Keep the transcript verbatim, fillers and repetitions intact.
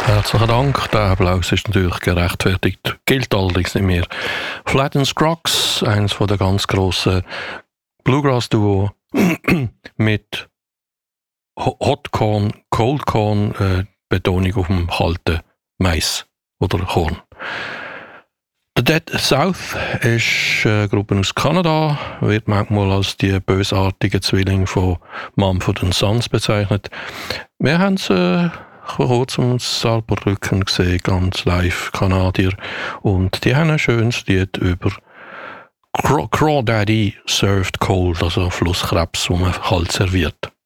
Herzlichen Dank. Der Applaus ist natürlich gerechtfertigt. Gilt allerdings nicht mehr. Flat and Scruggs, eines von der ganz grossen Bluegrass-Duo mit Hot Corn, Cold Corn, äh, Betonung auf dem kalten Mais oder Korn. The Dead South ist eine Gruppe aus Kanada, wird manchmal als die bösartigen Zwillinge von Mumford and Sons bezeichnet. Wir haben sie äh, vor kurzem in Saarbrücken gesehen, ganz live, Kanadier. Und die haben ein schönes Lied über Crawdaddy Served Cold, also Flusskrebs, wo man kalt serviert.